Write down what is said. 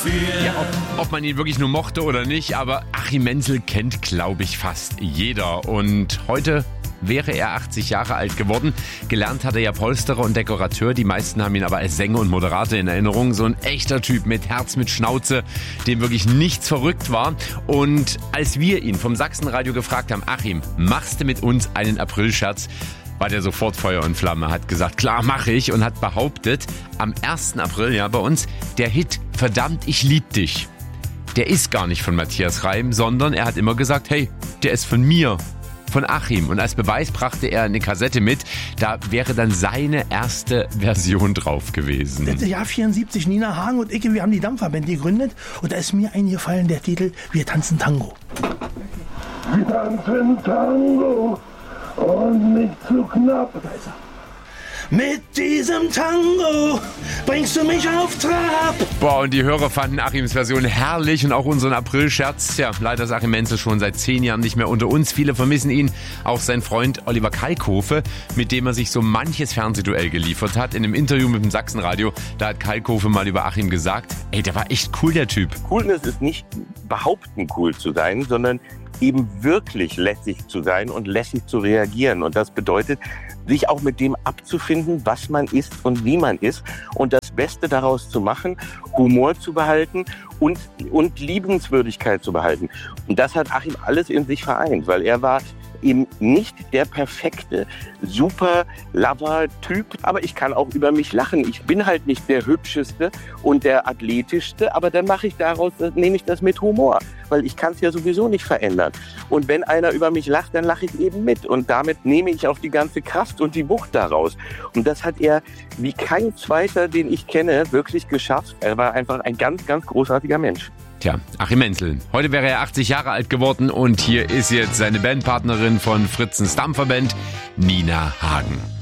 Ja, ob man ihn wirklich nur mochte oder nicht, aber Achim Mentzel kennt, glaube ich, fast jeder. Und heute wäre er 80 Jahre alt geworden. Gelernt hat er ja Polsterer und Dekorateur. Die meisten haben ihn aber als Sänger und Moderator in Erinnerung. So ein echter Typ mit Herz, mit Schnauze, dem wirklich nichts verrückt war. Und als wir ihn vom Sachsenradio gefragt haben, Achim, machst du mit uns einen Aprilscherz? War der sofort Feuer und Flamme, hat gesagt, klar mache ich, und hat behauptet, am 1. April, ja bei uns, der Hit Verdammt, ich lieb dich. Der ist gar nicht von Matthias Reim, sondern er hat immer gesagt, hey, der ist von mir, von Achim. Und als Beweis brachte er eine Kassette mit, da wäre dann seine erste Version drauf gewesen. Das Jahr 74, Nina Hagen und ich, wir haben die Dampferband gegründet und da ist mir eingefallen der Titel Wir tanzen Tango. Wir tanzen Tango. Und nicht zu knapp. Mit diesem Tango bringst du mich auf Trab. Boah, und die Hörer fanden Achims Version herrlich und auch unseren Aprilscherz. Ja, leider ist Achim Mentzel schon seit 10 Jahren nicht mehr unter uns. Viele vermissen ihn. Auch sein Freund Oliver Kalkofe, mit dem er sich so manches Fernsehduell geliefert hat. In einem Interview mit dem Sachsenradio, da hat Kalkofe mal über Achim gesagt, ey, der war echt cool, der Typ. Coolness ist nicht behaupten, cool zu sein, sondern eben wirklich lässig zu sein und lässig zu reagieren. Und das bedeutet, sich auch mit dem abzufinden, was man ist und wie man ist und das Beste daraus zu machen, Humor zu behalten und Liebenswürdigkeit zu behalten. Und das hat Achim alles in sich vereint, weil er war eben nicht der perfekte, super Lover-Typ, aber ich kann auch über mich lachen. Ich bin halt nicht der hübscheste und der athletischste, aber dann nehme ich das mit Humor, weil ich kann es ja sowieso nicht verändern. Und wenn einer über mich lacht, dann lache ich eben mit und damit nehme ich auch die ganze Kraft und die Wucht daraus. Und das hat er wie kein zweiter, den ich kenne, wirklich geschafft. Er war einfach ein ganz, ganz großartiger Mensch. Tja, Achim Mentzel. Heute wäre er 80 Jahre alt geworden und hier ist jetzt seine Bandpartnerin von Fritzens Dampferband, Nina Hagen.